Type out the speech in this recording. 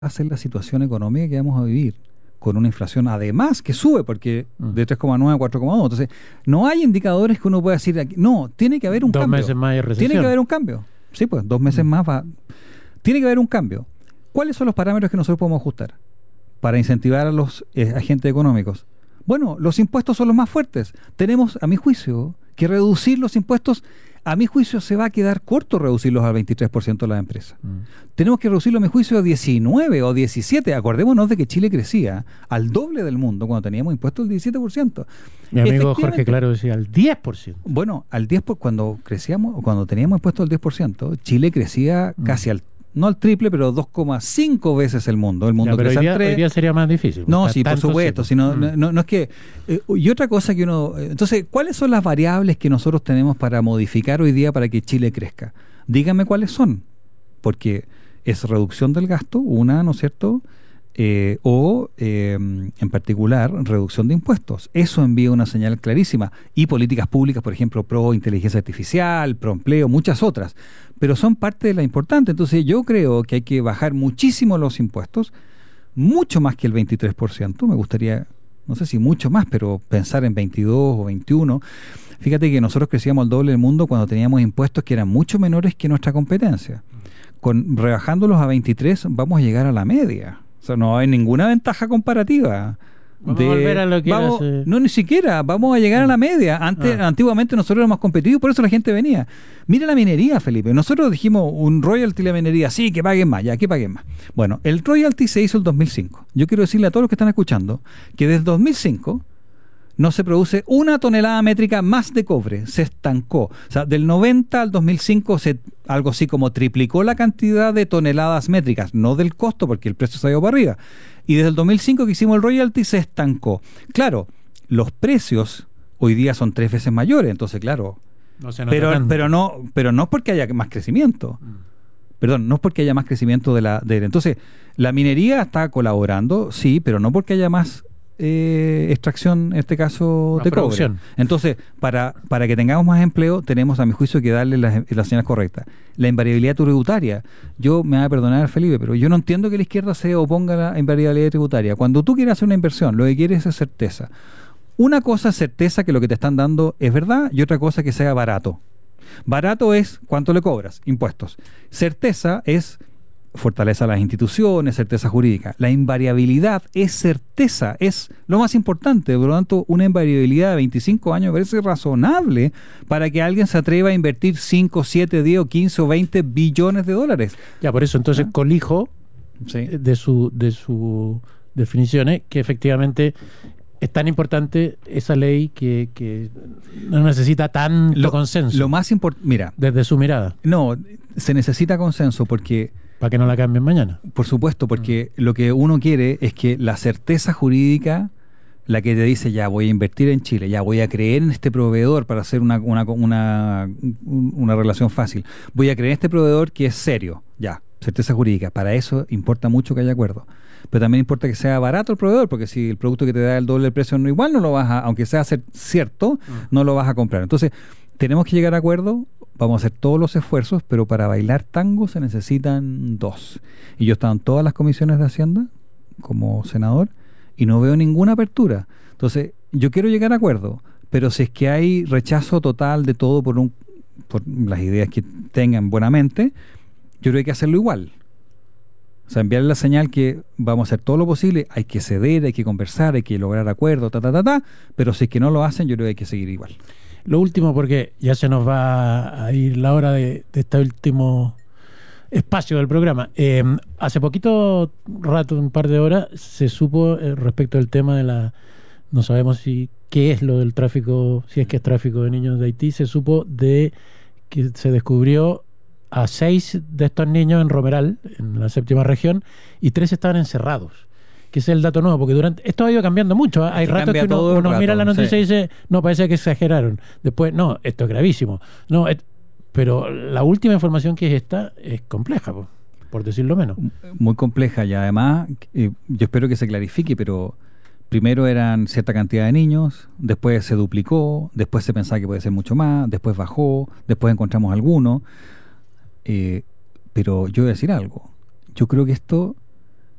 va a ser la situación económica que vamos a vivir, con una inflación además que sube, porque de 3,9 a 4,2. Entonces, no hay indicadores que uno pueda decir aquí. No, tiene que haber un cambio. 2 meses más de recesión. Tiene que haber un cambio. Sí, pues 2 meses más va. Tiene que haber un cambio. ¿Cuáles son los parámetros que nosotros podemos ajustar para incentivar a los agentes económicos? Bueno, los impuestos son los más fuertes. Tenemos, a mi juicio, que reducir los impuestos. A mi juicio se va a quedar corto reducirlos al 23% de las empresas. Tenemos que reducirlo, a mi juicio, a 19 o 17. Acordémonos de que Chile crecía al doble del mundo cuando teníamos impuestos del 17%. Mi amigo Jorge Claro decía al 10%. Bueno, al 10%, cuando teníamos impuestos del 10%, Chile crecía casi no al triple, pero 2,5 veces el mundo. El mundo pero crece al 3. hoy día sería más difícil. No, sí, por supuesto. Si no, no es que. Y otra cosa que uno. Entonces, ¿cuáles son las variables que nosotros tenemos para modificar hoy día para que Chile crezca? Díganme cuáles son. Porque es reducción del gasto, una, ¿no es cierto? En particular, reducción de impuestos. Eso envía una señal clarísima. Y políticas públicas, por ejemplo, pro inteligencia artificial, pro empleo, muchas otras. Pero son parte de la importante. Entonces yo creo que hay que bajar muchísimo los impuestos, mucho más que el 23%. Me gustaría, no sé si mucho más, pero pensar en 22 o 21. Fíjate que nosotros crecíamos al doble del mundo cuando teníamos impuestos que eran mucho menores que nuestra competencia. Rebajándolos a 23 vamos a llegar a la media. O sea, no hay ninguna ventaja comparativa. Vamos a volver a lo que era hace... No, ni siquiera. Vamos a llegar a la media. Antiguamente nosotros éramos competitivos, por eso la gente venía. Mira la minería, Felipe. Nosotros dijimos un royalty a la minería. Sí, que paguen más, ya, que paguen más. Bueno, el royalty se hizo el 2005. Yo quiero decirle a todos los que están escuchando que desde 2005 no se produce una tonelada métrica más de cobre. Se estancó. O sea, del 90 al 2005 algo así como triplicó la cantidad de toneladas métricas, no del costo, porque el precio se ha ido para arriba. Y desde el 2005 que hicimos el royalty se estancó. Claro, los precios hoy día son 3 veces mayores, entonces claro. No se nota tanto. Pero no porque haya más crecimiento. Perdón, no es porque haya más crecimiento entonces, la minería está colaborando, sí, pero no porque haya más extracción, en este caso, de producción. Cobre. Entonces, para que tengamos más empleo, tenemos, a mi juicio, que darle las señales correctas. La invariabilidad tributaria. Yo, me va a perdonar, Felipe, pero yo no entiendo que la izquierda se oponga a la invariabilidad tributaria. Cuando tú quieres hacer una inversión, lo que quieres es certeza. Una cosa es certeza que lo que te están dando es verdad y otra cosa que sea barato. Barato es cuánto le cobras, impuestos. Certeza es fortaleza de las instituciones, certeza jurídica. La invariabilidad es certeza, es lo más importante. Por lo tanto, una invariabilidad de 25 años me parece razonable para que alguien se atreva a invertir 5, 7, 10, 15 o 20 billones de dólares. Ya, por eso entonces colijo de su definiciones que efectivamente es tan importante esa ley que no necesita tanto consenso. Lo más importante, mira. Desde su mirada. No, se necesita consenso porque... Para que no la cambien mañana. Por supuesto, porque lo que uno quiere es que la certeza jurídica, la que te dice ya voy a invertir en Chile, ya voy a creer en este proveedor para hacer una relación fácil, voy a creer en este proveedor que es serio, ya, certeza jurídica. Para eso importa mucho que haya acuerdo. Pero también importa que sea barato el proveedor, porque si el producto que te da el doble del precio igual no lo vas a, aunque sea cierto, no lo vas a comprar. Entonces, tenemos que llegar a acuerdo. Vamos a hacer todos los esfuerzos, pero para bailar tango se necesitan 2. Y yo he estado en todas las comisiones de Hacienda como senador y no veo ninguna apertura. Entonces, yo quiero llegar a acuerdo, pero si es que hay rechazo total de todo por las ideas que tengan buenamente, yo creo que hay que hacerlo igual. O sea, enviarle la señal que vamos a hacer todo lo posible, hay que ceder, hay que conversar, hay que lograr acuerdos, pero si es que no lo hacen, yo creo que hay que seguir igual. Lo último, porque ya se nos va a ir la hora de este último espacio del programa. Hace poquito rato, un par de horas, se supo respecto al tema de no sabemos qué es lo del tráfico, si es que es tráfico de niños de Haití, se supo de que se descubrió a 6 de estos niños en Romeral, en la 7ª región, y 3 estaban encerrados. Que es el dato nuevo, porque esto ha ido cambiando mucho. Hay ratos que uno mira la noticia y dice, no, parece que exageraron. Después, no, esto es gravísimo. No, pero la última información que es esta es compleja, por decirlo menos. Muy compleja y además, yo espero que se clarifique, pero primero eran cierta cantidad de niños, después se duplicó, después se pensaba que puede ser mucho más, después bajó, después encontramos algunos. Pero yo voy a decir algo. Yo creo que esto